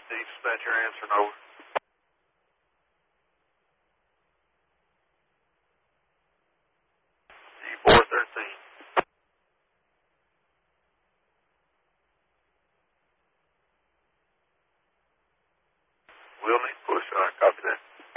Dispatcher answering over. G413. We'll need push. All right, copy that.